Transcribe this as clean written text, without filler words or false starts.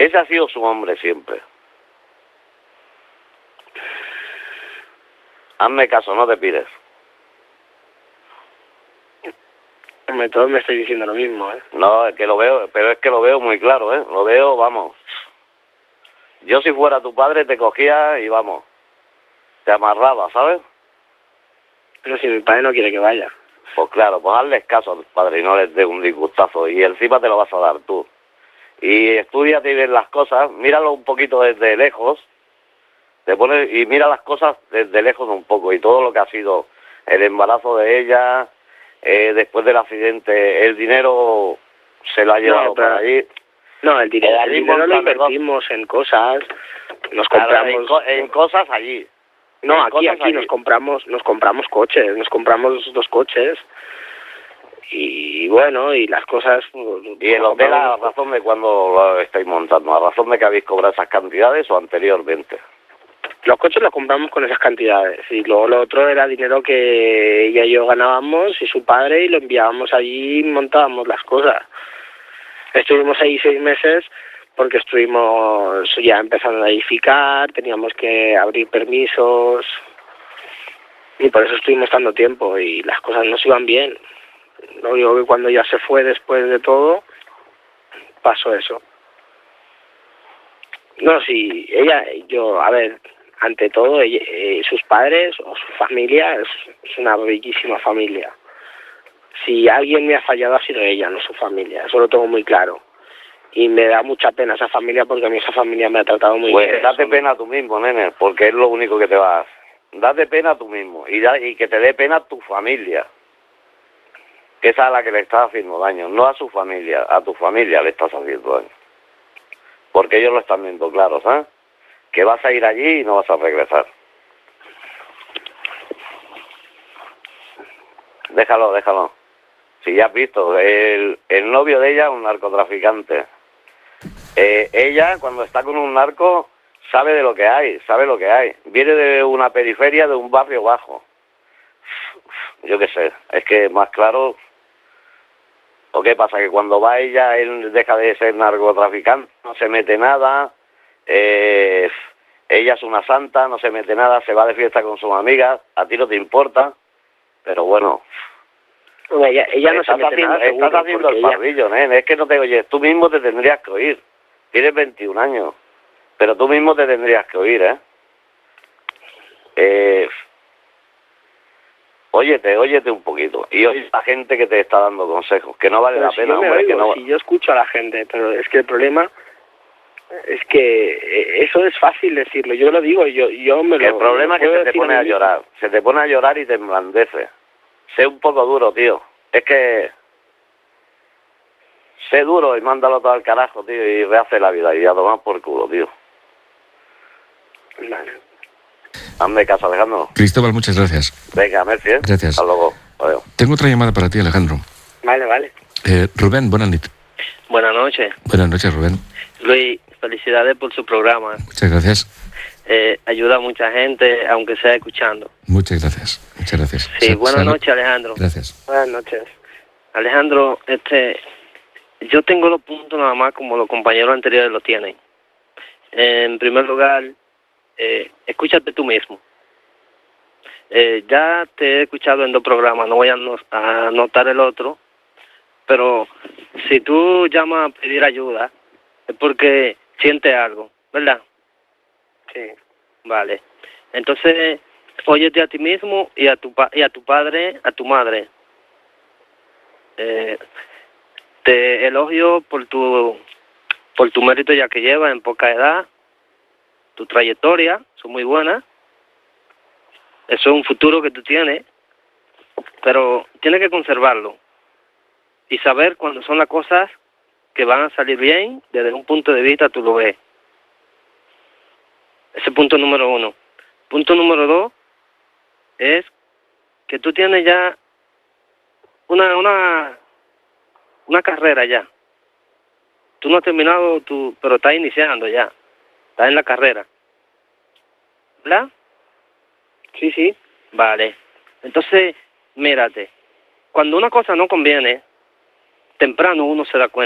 Ese ha sido su hombre siempre. Hazme caso, no te pides. Todos me estoy diciendo lo mismo, ¿eh? No, es que lo veo, pero es que lo veo muy claro, ¿eh? Lo veo, vamos. Yo si fuera tu padre te cogía y vamos, te amarraba, ¿sabes? Pero si mi padre no quiere que vaya. Pues claro, pues hazles caso a tu padre y no les dé un disgustazo. Y encima te lo vas a dar tú. Y estudiate y ves las cosas, míralo un poquito desde lejos, te pones y mira las cosas desde lejos un poco y todo lo que ha sido el embarazo de ella, después del accidente, el dinero se lo ha llevado para allí. No, el dinero lo invertimos en cosas, nos compramos... Claro, en cosas allí. No, aquí nos compramos coches, nos compramos 2 coches y bueno, y las cosas... ¿Y el hotel a razón de cuándo lo estáis montando? ¿A razón de que habéis cobrado esas cantidades o anteriormente? Los coches los compramos con esas cantidades y luego lo otro era dinero que ella y yo ganábamos y su padre y lo enviábamos allí y montábamos las cosas. Estuvimos ahí 6 meses porque estuvimos ya empezando a edificar, teníamos que abrir permisos y por eso estuvimos tanto tiempo y las cosas no se iban bien. Lo único que cuando ya se fue después de todo, pasó eso. No, sí, a ver, ante todo, sus padres o su familia es una bellísima familia. Si alguien me ha fallado ha sido ella, no su familia, eso lo tengo muy claro. Y me da mucha pena esa familia porque a mí esa familia me ha tratado muy bien. Pues date pena tú mismo, nene, porque es lo único que te va a dar. Date pena tú mismo y que te dé pena tu familia. Que esa es a la que le estás haciendo daño, no a su familia, a tu familia le estás haciendo daño. Porque ellos lo están viendo claro, ¿sabes? Que vas a ir allí y no vas a regresar. Déjalo. Si ya has visto, el novio de ella es un narcotraficante. Ella, cuando está con un narco, sabe lo que hay. Viene de una periferia, de un barrio bajo. Yo qué sé, es que más claro... ¿O qué pasa? Que cuando va ella, él deja de ser narcotraficante, no se mete nada, ella es una santa, no se mete nada, se va de fiesta con sus amigas, a ti no te importa, pero bueno... Ella no se mete nada, seguro, estás haciendo el pardillo, nene, es que no te oyes, tú mismo te tendrías que oír, tienes 21 años, pero tú mismo te tendrías que oír, Óyete un poquito y oye a la gente que te está dando consejos, que no vale la pena, hombre, que no... Si yo escucho a la gente, pero es que el problema es que eso es fácil decirlo, yo lo digo, yo me lo... El problema es que se te pone a llorar y te emblandece. Sé un poco duro, tío, es que... Sé duro y mándalo todo al carajo, tío, y rehace la vida y a tomar por culo, tío. Vale. Hazme caso, Alejandro. Cristóbal, muchas gracias. Venga, merci. Gracias. Hasta luego. Adiós. Tengo otra llamada para ti, Alejandro. Vale. Rubén, buenas noches. Buenas noches. Buenas noches, Rubén. Luis, felicidades por su programa. Muchas gracias. Ayuda a mucha gente, aunque sea escuchando. Muchas gracias. Sí, buenas noches, Alejandro. Gracias. Buenas noches. Alejandro, yo tengo 2 puntos nada más, como los compañeros anteriores lo tienen. En primer lugar, escúchate tú mismo. Ya te he escuchado en 2 programas, no voy a anotar el otro, pero si tú llamas a pedir ayuda, es porque sientes algo, ¿verdad? Sí. Vale. Entonces, óyete a ti mismo y a tu padre, a tu madre. Te elogio por tu mérito ya que llevas en poca edad, tu trayectoria, son muy buenas. Eso es un futuro que tú tienes, pero tienes que conservarlo y saber cuándo son las cosas que van a salir bien, desde un punto de vista tú lo ves. Ese es punto número 1. Punto número 2 es que tú tienes ya una carrera ya. Tú no has terminado, pero estás iniciando ya. Estás en la carrera. ¿Verdad? Sí. Vale. Entonces, mírate. Cuando una cosa no conviene, temprano uno se da cuenta.